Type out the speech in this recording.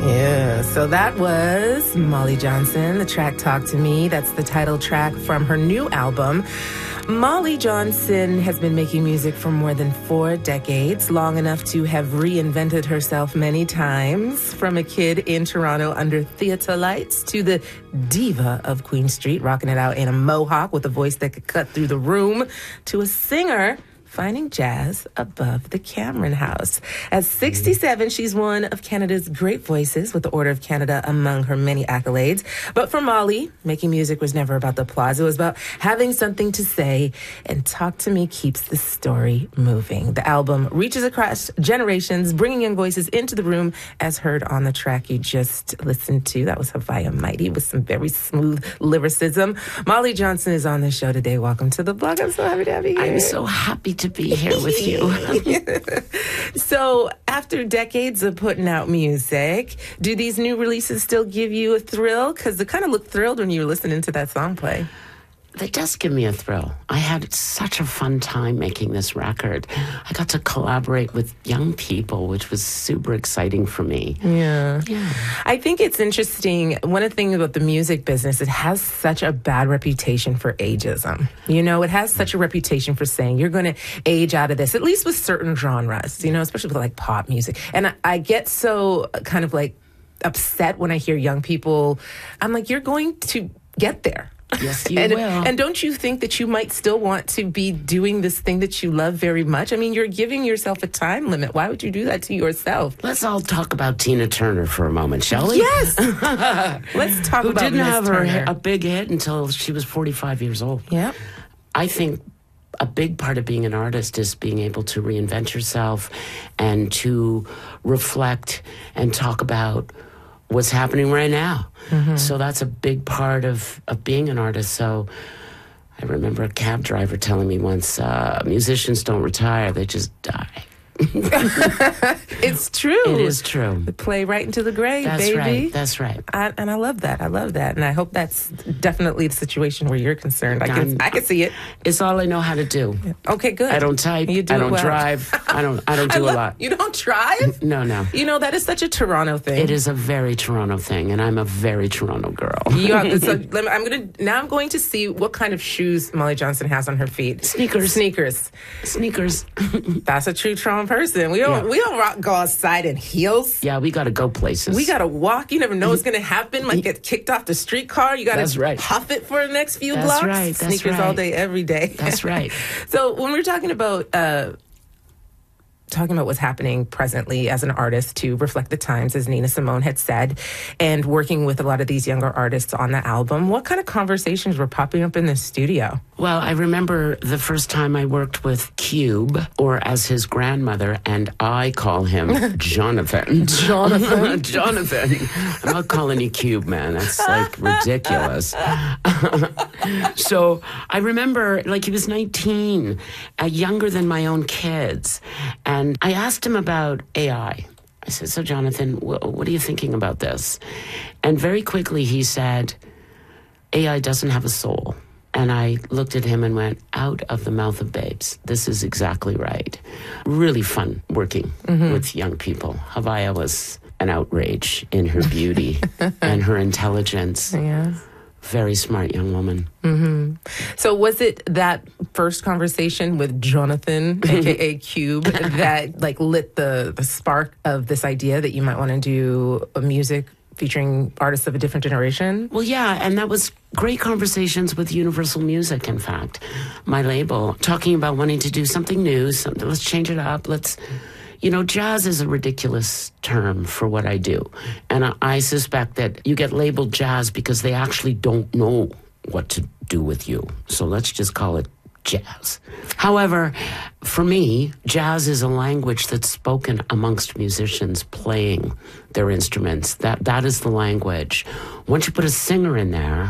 Yeah, so that was Molly Johnson, the track Talk to Me. That's the title track from her new album. Molly Johnson has been making music for more than 4 decades, long enough to have reinvented herself many times. From a kid in Toronto under theater lights to the diva of Queen Street, rocking it out in a mohawk with a voice that could cut through the room, to a singer finding jazz above the Cameron House. At 67, she's one of Canada's great voices, with the Order of Canada among her many accolades. But for Molly, making music was never about the applause. It was about having something to say, and Talk to Me keeps the story moving. The album reaches across generations, bringing young voices into the room, as heard on the track you just listened to. That was Havaya Mighty with some very smooth lyricism. Molly Johnson is on the show today. Welcome to the blog. I'm so happy to have you here. I'm so happy to be here with you. So, after decades of putting out music, do these new releases still give you a thrill? Because it kind of looked thrilled when you were listening to that song play. That does give me a thrill. I had such a fun time making this record. I got to collaborate with young people, which was super exciting for me. Yeah. I think it's interesting. One of the things about the music business, it has such a bad reputation for ageism. You know, it has such a reputation for saying you're going to age out of this, at least with certain genres, you know, especially with like pop music. And I get so kind of like upset when I hear young people. I'm like, you're going to get there. Yes, you will. And don't you think that you might still want to be doing this thing that you love very much? I mean, you're giving yourself a time limit. Why would you do that to yourself? Let's all talk about Tina Turner for a moment, shall we? Yes. Let's talk about didn't Miss have Turner. a big hit until she was 45 years old. Yeah. I think a big part of being an artist is being able to reinvent yourself and to reflect and talk about what's happening right now. Mm-hmm. So that's a big part of being an artist. So I remember a cab driver telling me once, musicians don't retire, they just die. It's true. It is true. Play right into the grave, That's baby. right. That's right. And I love that. I love that. And I hope that's definitely the situation where you're concerned. I can see it. It's all I know how to do. Okay, good. I don't type. You do I don't it well. drive. I don't do a lot. You don't drive? No. You know, that is such a Toronto thing. It is a very Toronto thing, and I'm a very Toronto girl. I'm going to see what kind of shoes Molly Johnson has on her feet. Sneakers. That's a true Toronto person. We don't go outside in heels. Yeah, we got to go places. We got to walk. You never know what's going to happen. Might get kicked off the streetcar. You got to huff it for the next few blocks. Right. That's Sneakers all day, every day. That's right. So when we're talking about what's happening presently as an artist to reflect the times, as Nina Simone had said, and working with a lot of these younger artists on the album, what kind of conversations were popping up in the studio? Well, I remember the first time I worked with Cube, or as his grandmother, and I call him Jonathan. Jonathan. I'm not calling you Cube, man. That's like ridiculous. So I remember, like, he was 19, younger than my own kids. And I asked him about AI. I said, so Jonathan, what are you thinking about this? And very quickly he said, AI doesn't have a soul. And I looked at him and went, out of the mouth of babes. This is exactly right. Really fun working with young people. Havaya was an outrage in her beauty and her intelligence. Yeah. Very smart young woman. Mm-hmm. So was it that first conversation with Jonathan, a.k.a. Cube, that like lit the spark of this idea that you might want to do a music featuring artists of a different generation? Well, yeah, and that was great conversations with Universal Music, in fact, my label, talking about wanting to do something new, let's change it up, You know, jazz is a ridiculous term for what I do. And I suspect that you get labeled jazz because they actually don't know what to do with you. So let's just call it jazz. However, for me, jazz is a language that's spoken amongst musicians playing their instruments. That is the language. Once you put a singer in there